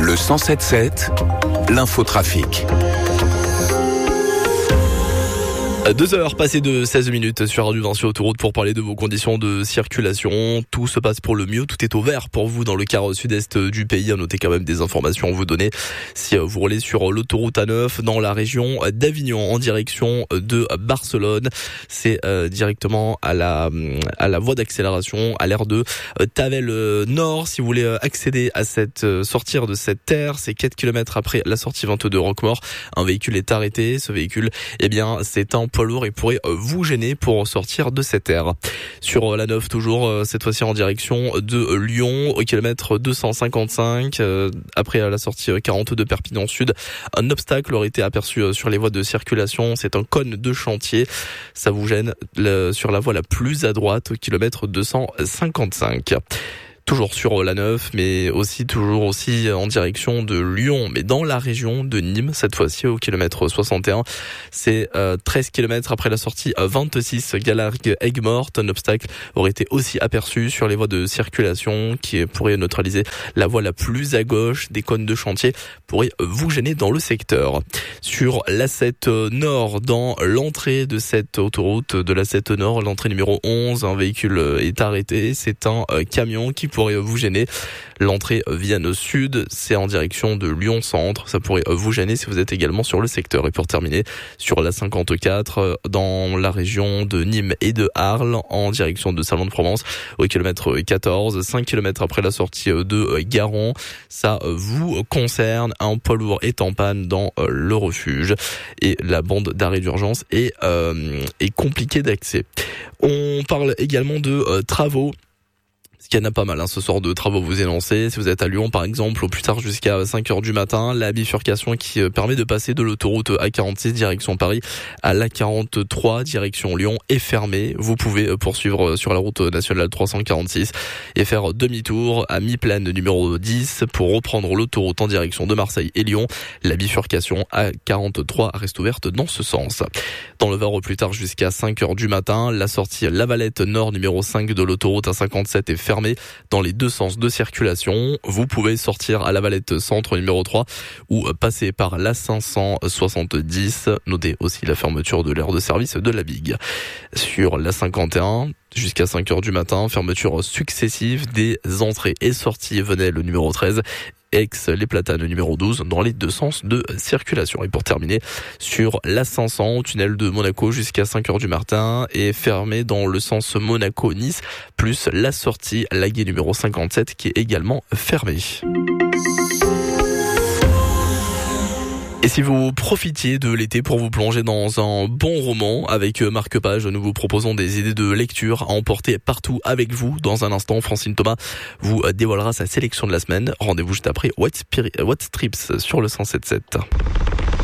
Le 107.7, l'infotrafic. 2h passées de 16 minutes sur Radio Vinci Autoroute pour parler de vos conditions de circulation. Tout se passe pour le mieux, tout est au vert pour vous dans le quart sud-est du pays. À noter quand même des informations à vous donner. Si vous roulez sur l'autoroute A9 dans la région d'Avignon en direction de Barcelone, c'est directement à la voie d'accélération à l'aire de Tavel Nord. Si vous voulez accéder à sortir de cette terre, c'est 4 km après la sortie 22 Roquemort. Un véhicule est arrêté. Ce véhicule, c'est un poids lourd et pourrait vous gêner pour sortir de cette aire. Sur la 9 toujours, cette fois-ci en direction de Lyon, au kilomètre 255, après la sortie 40 de Perpignan Sud, un obstacle aurait été aperçu sur les voies de circulation. C'est un cône de chantier. Ça vous gêne sur la voie la plus à droite, au kilomètre 255. Toujours sur la 9, mais toujours aussi en direction de Lyon, mais dans la région de Nîmes, cette fois-ci au kilomètre 61. C'est 13 km après la sortie 26 Galargues-Aigues-Mortes. Un obstacle aurait été aussi aperçu sur les voies de circulation qui pourrait neutraliser la voie la plus à gauche. Des cônes de chantier pourraient vous gêner dans le secteur. Sur l'A7 Nord, dans l'entrée de cette autoroute de l'A7 Nord, l'entrée numéro 11, un véhicule est arrêté. C'est un camion qui pourrait vous gêner. L'entrée Vienne Sud, c'est en direction de Lyon Centre. Ça pourrait vous gêner si vous êtes également sur le secteur. Et pour terminer, sur la 54, dans la région de Nîmes et de Arles, en direction de Salon de Provence, au kilomètre 14, 5 km après la sortie de Garon. Ça vous concerne. Un poids lourd est en panne dans le refuge. Et la bande d'arrêt d'urgence est compliquée d'accès. On parle également de travaux. Il y en a pas mal, ce soir de travaux vous est lancé. Si vous êtes à Lyon, par exemple, au plus tard jusqu'à 5h du matin, la bifurcation qui permet de passer de l'autoroute A46 direction Paris à l'A43 direction Lyon est fermée. Vous pouvez poursuivre sur la route nationale 346 et faire demi-tour à mi-plaine numéro 10 pour reprendre l'autoroute en direction de Marseille et Lyon. La bifurcation A43 reste ouverte dans ce sens. Dans le Var, au plus tard jusqu'à 5h du matin, la sortie La Valette Nord numéro 5 de l'autoroute A57 est fermée dans les deux sens de circulation. Vous pouvez sortir à La Valette Centre numéro 3 ou passer par la 570. Notez aussi la fermeture de l'aire de service de la Bigue. Sur la 51, jusqu'à 5h du matin, fermeture successive des entrées et sorties Venelle numéro 13. Les Platanes numéro 12 dans les deux sens de circulation. Et pour terminer, sur la 500 au tunnel de Monaco jusqu'à 5h du matin est fermé dans le sens Monaco-Nice, plus la sortie Laguet numéro 57 qui est également fermée. Et si vous profitiez de l'été pour vous plonger dans un bon roman avec Marque Page, nous vous proposons des idées de lecture à emporter partout avec vous. Dans un instant, Francine Thomas vous dévoilera sa sélection de la semaine. Rendez-vous juste après What Strips sur le 107.7.